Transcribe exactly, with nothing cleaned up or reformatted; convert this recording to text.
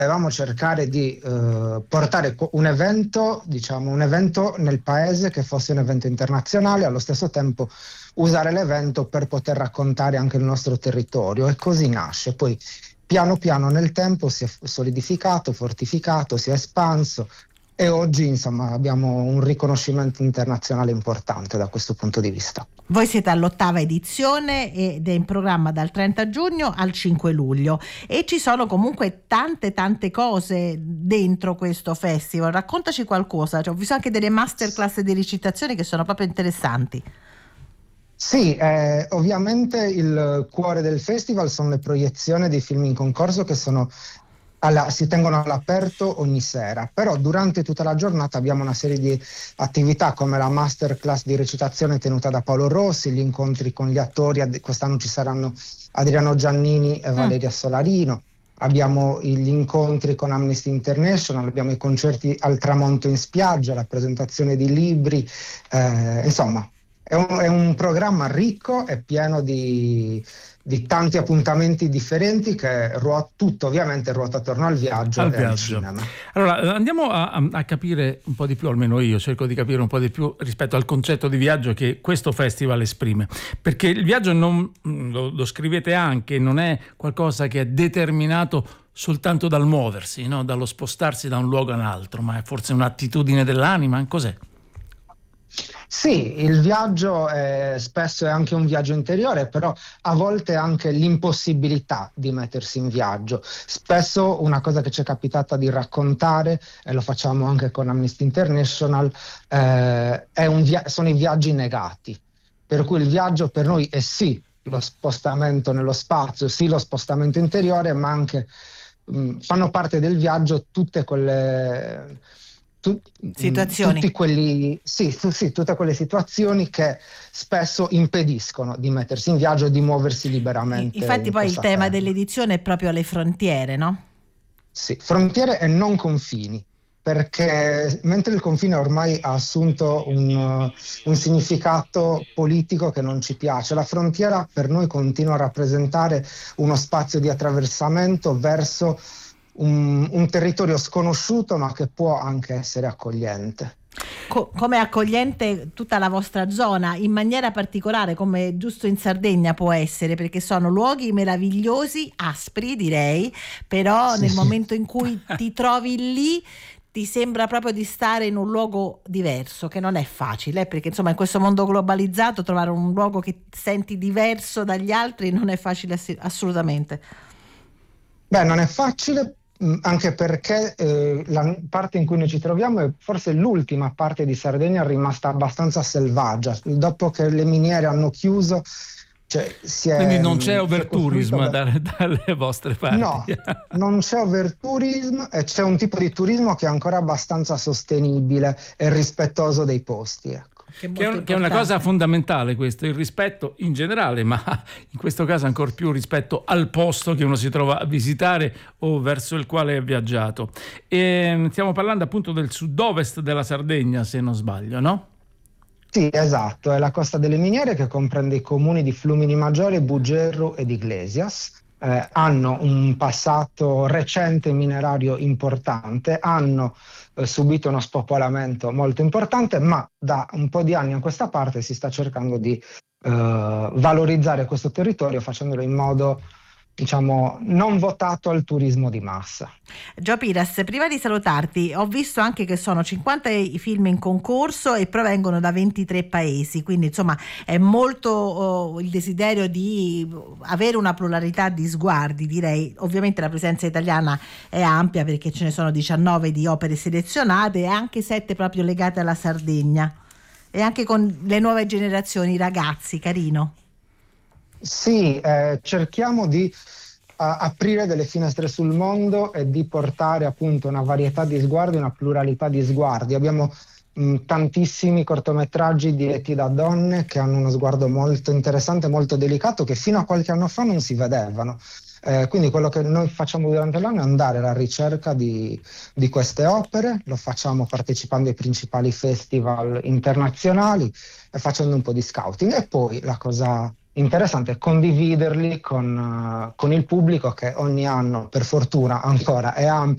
volevamo cercare di eh, portare un evento, diciamo, un evento nel paese che fosse un evento internazionale, allo stesso tempo usare l'evento per poter raccontare anche il nostro territorio, e così nasce. Poi piano piano nel tempo si è solidificato, fortificato, si è espanso, e oggi insomma abbiamo un riconoscimento internazionale importante da questo punto di vista. Voi siete all'ottava edizione ed è in programma dal trenta giugno al cinque luglio, e ci sono comunque tante tante cose dentro questo festival. Raccontaci qualcosa, cioè, ho visto anche delle masterclass di recitazione che sono proprio interessanti. Sì, eh, ovviamente il cuore del festival sono le proiezioni dei film in concorso, che sono alla, si tengono all'aperto ogni sera, però durante tutta la giornata abbiamo una serie di attività come la masterclass di recitazione tenuta da Paolo Rossi, gli incontri con gli attori. Quest'anno ci saranno Adriano Giannini e Valeria Solarino. Abbiamo gli incontri con Amnesty International, abbiamo i concerti al tramonto in spiaggia, la presentazione di libri, eh, insomma è un, è un programma ricco e pieno di, di tanti appuntamenti differenti, che ruota, tutto ovviamente ruota attorno al viaggio al e viaggio. al cinema. Allora andiamo a, a capire un po' di più, almeno io cerco di capire un po' di più rispetto al concetto di viaggio che questo festival esprime, perché il viaggio, non lo, lo scrivete anche, non è qualcosa che è determinato soltanto dal muoversi, no? Dallo spostarsi da un luogo a un altro, ma è forse un'attitudine dell'anima. Cos'è? Sì, il viaggio è, spesso è anche un viaggio interiore, però a volte anche l'impossibilità di mettersi in viaggio. Spesso una cosa che ci è capitata di raccontare, e lo facciamo anche con Amnesty International, eh, è un via- sono i viaggi negati. Per cui il viaggio per noi è sì lo spostamento nello spazio, sì lo spostamento interiore, ma anche mh, fanno parte del viaggio tutte quelle... Tu, situazioni. Tutti quelli, sì, sì, tutte quelle situazioni che spesso impediscono di mettersi in viaggio e di muoversi liberamente. Infatti poi il tema terra. dell'edizione è proprio le frontiere, no? Sì, frontiere e non confini, perché mentre il confine ormai ha assunto un, un significato politico che non ci piace, la frontiera per noi continua a rappresentare uno spazio di attraversamento verso Un, un territorio sconosciuto, ma che può anche essere accogliente. Co- come accogliente tutta la vostra zona, in maniera particolare, come giusto in Sardegna può essere, perché sono luoghi meravigliosi, aspri direi, però sì. Nel momento in cui ti trovi lì ti sembra proprio di stare in un luogo diverso, che non è facile, eh? Perché insomma in questo mondo globalizzato trovare un luogo che senti diverso dagli altri non è facile ass- assolutamente. Beh, non è facile, anche perché eh, la parte in cui noi ci troviamo è forse l'ultima parte di Sardegna rimasta abbastanza selvaggia. Dopo che le miniere hanno chiuso, cioè, si è, quindi non c'è overtourism da... dalle vostre parti? No, non c'è overtourism, e c'è un tipo di turismo che è ancora abbastanza sostenibile e rispettoso dei posti, ecco. Che è, un, che è una cosa fondamentale, questo, il rispetto in generale, ma in questo caso ancor più rispetto al posto che uno si trova a visitare o verso il quale è viaggiato. E stiamo parlando appunto del sud-ovest della Sardegna, se non sbaglio, no? Sì, esatto, è la Costa delle Miniere, che comprende i comuni di Flumini Maggiore, Bugerru ed Iglesias. Eh, hanno un passato recente minerario importante, hanno eh, subito uno spopolamento molto importante, ma da un po' di anni a questa parte si sta cercando di eh, valorizzare questo territorio, facendolo in modo, diciamo, non votato al turismo di massa. Gio Piras, prima di salutarti, ho visto anche che sono cinquanta i film in concorso e provengono da ventitré paesi, quindi insomma è molto oh, il desiderio di avere una pluralità di sguardi, direi. Ovviamente la presenza italiana è ampia, perché ce ne sono diciannove di opere selezionate e anche sette proprio legate alla Sardegna, e anche con le nuove generazioni, i ragazzi, carino. Sì, eh, cerchiamo di a, aprire delle finestre sul mondo e di portare appunto una varietà di sguardi, una pluralità di sguardi. Abbiamo mh, tantissimi cortometraggi diretti da donne che hanno uno sguardo molto interessante, molto delicato, che fino a qualche anno fa non si vedevano. Eh, quindi quello che noi facciamo durante l'anno è andare alla ricerca di, di queste opere, lo facciamo partecipando ai principali festival internazionali e facendo un po' di scouting, e poi la cosa interessante è condividerli con, uh, con il pubblico, che ogni anno per fortuna ancora è ampio